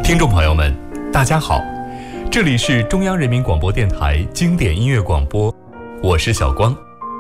听众朋友们，大家好，这里是中央人民广播电台经典音乐广播，我是小光。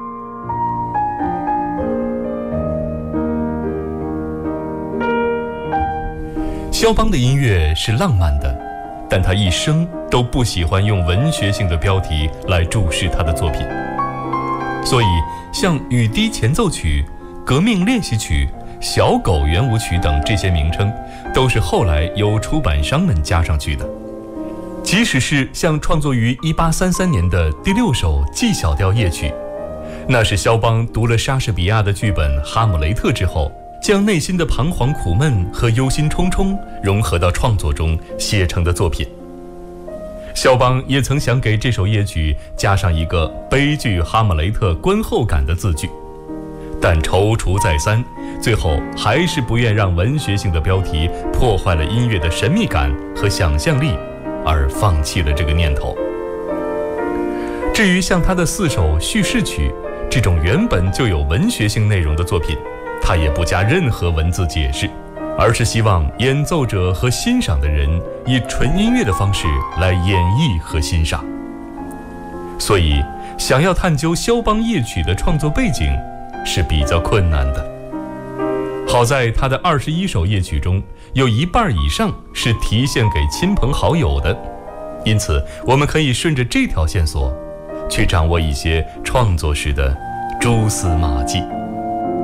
肖邦的音乐是浪漫的，但他一生都不喜欢用文学性的标题来注释他的作品，所以像雨滴前奏曲、革命练习曲、小狗圆舞曲等这些名称都是后来由出版商们加上去的。即使是像创作于1833年的第6首 G 小调夜曲，那是肖邦读了莎士比亚的剧本《哈姆雷特》之后，将内心的彷徨苦闷和忧心忡忡融合到创作中写成的作品。肖邦也曾想给这首夜曲加上一个悲剧哈姆雷特观后感的字句，但踌躇再三，最后还是不愿让文学性的标题破坏了音乐的神秘感和想象力，而放弃了这个念头。至于像他的4首叙事曲这种原本就有文学性内容的作品，他也不加任何文字解释，而是希望演奏者和欣赏的人以纯音乐的方式来演绎和欣赏。所以想要探究肖邦夜曲的创作背景是比较困难的。好在他的21首夜曲中有一半以上是题献给亲朋好友的，因此我们可以顺着这条线索去掌握一些创作时的蛛丝马迹。